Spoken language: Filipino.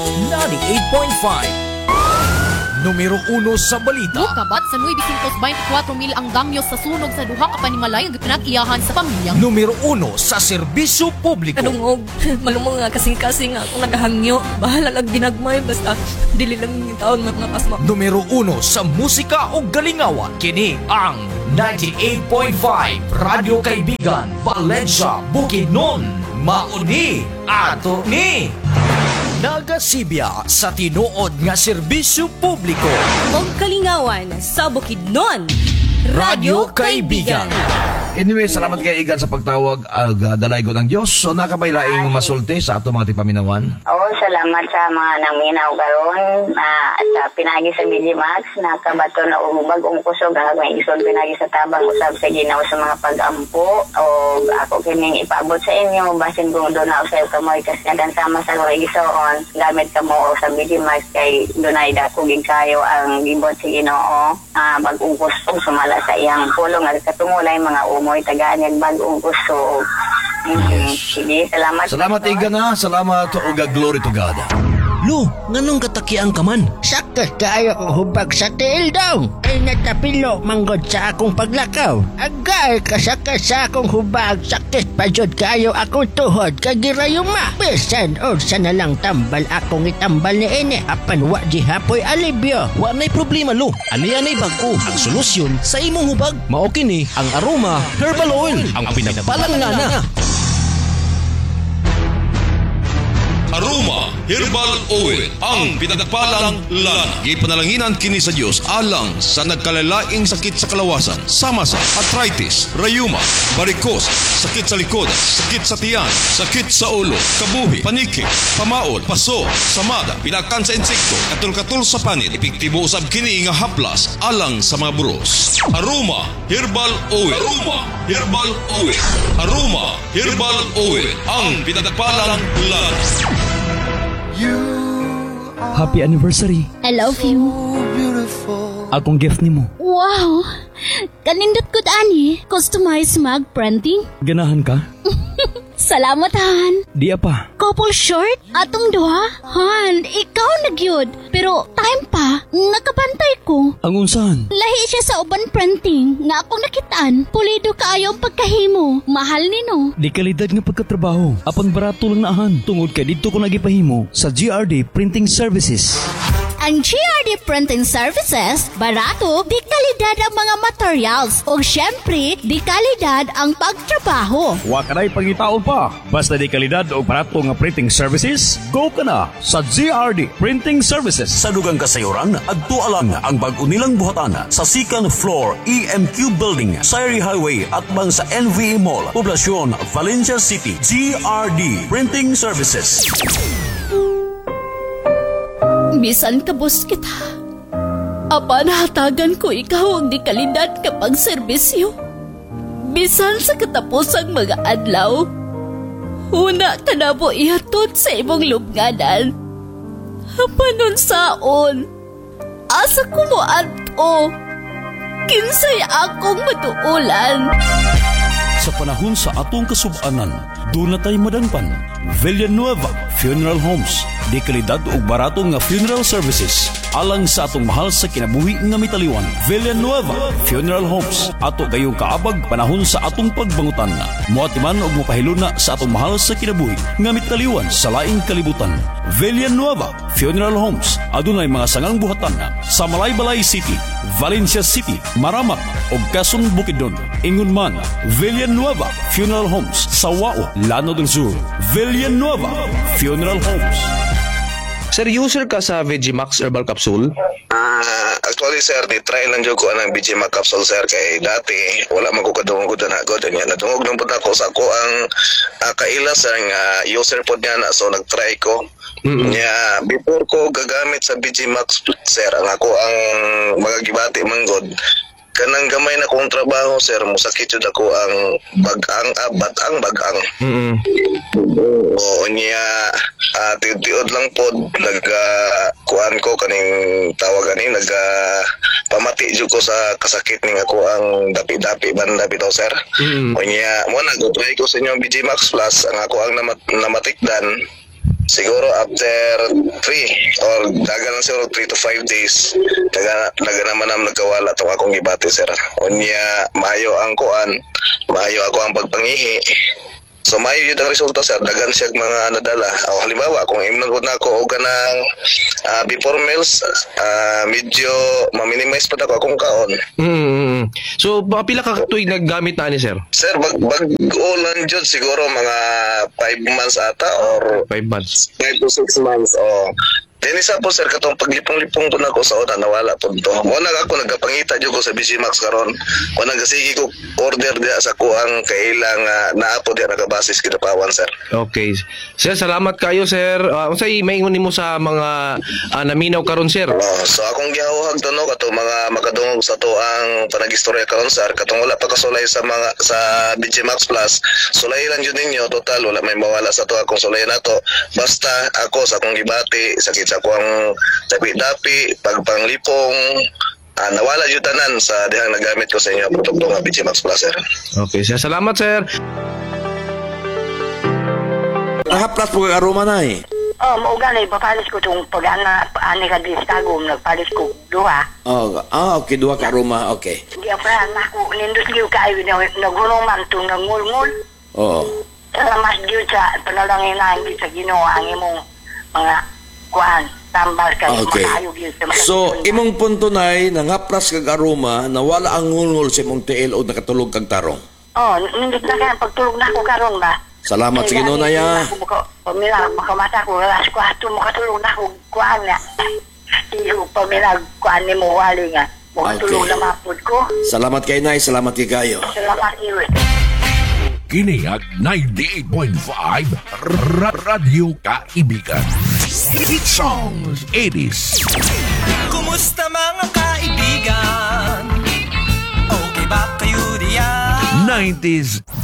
98.5. Numero 1 sa balita. Mukabat sa 924,000 ang damyo sa sunog sa duha ka panimalay nga pinag-iyahan sa pamilyang. Numero 1 sa serbisyo publiko. Kanungog, malumong nga kasing-kasing ako nagahangyo. Bahala lang ginagmay, basta dili lang yung taon magnapas mo. Numero 1 sa musika o galingawan. Kini ang 98.5 Radio Kaibigan, Valencia, Bukidnon. Mauni ato ni nagasibya sa tinuod nga serbisyo publiko. Og kalingawan sa Bukidnon, Radio Kaibigan. Anyway, salamat kay Igan sa pagtawag. Dalay ko ng Diyos. So, nakabailaing masulti sa ato mga tipaminawan. Oo, salamat sa mga naminaw karon sa pinagi sa Bijimax, nakabato na bagong kusog ang may isod pinagi sa tabang usab sa Ginoo sa mga pag-ampo. O ako kining ipaabot sa inyo, basin kung doon na sa kamoy kasi nagan sama sa Gisoon, gamit ka mo sa Bijimax kay dunay dako kayo ang gibot sa Ginoo. Bagong kusog sumala sa iyang pulong at katungulay mga umoy tagaan bagong kusog. Sige, salamat. Salamat, Igan, ha. Salamat o glory to God. Lo, nganong katakiang ka man? Sakit kaayo kong hubag sa tiil daw. Ay natapilo manggod sa akong paglakaw. Agay kasakit sa akong hubag. Sakit pa jud kaayo akong tuhod kagirayuma. Bisan o sana lang tambal akong itambal ni ine. Apan wa di hapoy alibyo. Wa na'y problema, Lo. Ani-anay bag-o ang solusyon sa imong hubag. Mao kini ang Aroma Herbal Oil, ang pinagpalangana. Aroma Herbal Oil, ang pinagpalang lana. Gipanalanginan kini sa Dios alang sa nagkalalaing sakit sa kalawasan, sama sa arthritis, rayuma, varicose, sakit sa likod, sakit sa tiyan, sakit sa ulo, kabuhi, paniki, pamaol, paso, samada, pinakan sa insekto, katul-katul sa panit, epektibo usab kini nga haplas alang sa mga buros. Aroma Herbal Oil. Aroma Herbal Oil. Aroma Herbal Oil, ang pinagpalang lana. Happy anniversary. I love you. Akong gift nimo. Wow! Kanindot ko ani. Customized mug printing. Ganahan ka? Salamat, Han. Di apa. Couple short? Atong duha? Han, ikaw nagyod. Pero time pa, nakabantay ko. Ang unsahan? Lahi siya sa uban printing nga akong nakitaan. Pulido kaayo ang pagkahimo. Mahal nino. Di kalidad nga pagkatrabaho. Apan barato lang naahan. Tungod kay dito ko nagipahimo sa GRD Printing Services. Ang GRD Printing Services, barato, di kalidad ang mga materials. O syempre, di kalidad ang pagtrabaho. Wa ka na'y pangitaon pa. Basta di kalidad o barato nga printing services, go ka na sa GRD Printing Services. Sa dugang kasayuran, adto alang ang bag-o nilang buhatan sa second floor EMQ Building, Sayri Highway at bang sa NVA Mall, Poblacion, Valencia City. GRD Printing Services. Bisan kabos kita. Apan hatagan ko ikaw ang di kalidad kapag serbisyo. Bisan sa katapusang mga adlaw, una ka na po ihatod sa imong lubnganan. Apan saon, asa ko mo ato, kinsay akong matuulan. Sa panahon sa atong kasubanan, doon na tayo madangpan. Villanueva Funeral Homes. Di kalidad o barato nga funeral services alang sa atong mahal sa kinabuhi nga mitaliwan. Villanueva Funeral Homes. Ato gayong kaabag panahon sa atong pagbangutan. Muatiman og mopahiluna sa atong mahal sa kinabuhi nga mitaliwan sa laing kalibutan. Villanueva Funeral Homes. Adunay mga sangang buhatan sa Malaybalay City, Valencia City, Maramak ug Quezon, Bukidnon. Ingon man, Villanueva Funeral Homes sa Wao, Llano del Sur. Villanueva Funeral Homes. Sir, user ka sa Vegimax Herbal Capsule? Actually, sir, di-try lang dyan ko ang Vegimax Capsule, sir. Kay dati, wala magkukadungog na ako. Nadungog lang po ako sa ako ang kailas ang user po niya na. So, nag-try ko. Yeah, before ko gagamit sa Vegimax, sir, ang ako ang mga gibati manggod. Kanang gamay na kong trabaho, sir, musakit yun ako ang batang bagang. Oo niya, tiud lang po, kuan ko kaning tawag ani, pamati jud ko sa kasakit ning ako ang dapi-dapi banda bitaw, sir. O niya, mo nag-try ko sa inyo Vegimax Plus, ang ako ang namatikdan. Siguro after 3 or daga lang siguro 3 to 5 days daga naman naman nagkawala itong akong gibati sir. Unya maayo ang kuan, maayo ako ang pagpangihi. So maayo yun ang resulta sir, dagan siya mga nadala. O halimbawa kung imnon na ako o ganang before meals, medyo ma-minimize pa ako akong kaon. So pila ka tuig naggamit na ni sir? Sir, bago lang dyan siguro mga 5 months ata or 5 months. 5 to 6 months. Then isa po sir, katong paglipong-lipong po na ako sa una, nawala po ito. Muna ako nagkapangita dyan ko sa BG Max karon. Muna kasigi ko order diya sa kuang kailang naapo diya nakabasis kinapawan sir. Okay. Sir, salamat kayo sir. Unsay maingon nimo sa mga naminaw karon sir? So akong gihahuhag to no kato mga makadungog sa to ang panagistorya karon sir, katong wala pa kasulay sa mga sa BG Max Plus. Sulay lang jud ninyo, total wala may mawala sa to akong sulay nato. Basta ako sa akong gibati sakit sa kuang dapi-dapi pagpanglipong nawala jud tanan sa dihang nagamit ko sa inyo produkto nga BG Max Plus sir. Okay sir, salamat sir. Nakaplas po ka aroma na eh. Maugali, papalis ko itong pag-ani ka di stagom, nagpalis ko duha. Okay, duha ka aroma, okay. Hindi ako ako, nindus liw kayo, naghulong man itong nangulngul. Oo. Salamat liw sa panalangin na hindi sa ginawa ang imong mga kuhan, tambal ka, makayog yun sa mga. So, imong punto na'y nangaplas kag aroma na wala ang ngulngul sa imong tiil o nakatulog kag tarong. Nindus na kaya pagtulog na ako karon ba? Salamat sa Ginoo na ya. Pamila, makamata ko, alas 4, makatulog na ako, kuhan nga. Iyo, pamila, kuhan ni mo, wali nga. Makatulog na mapod ko. Salamat kay Nay, salamat kay kayo. Salamat, Iwe. Kini ang 98.5 Radyo Kaibigan. Hit songs 80s. Kumusta mga kaibigan? Okay ba kayo diyan? 90s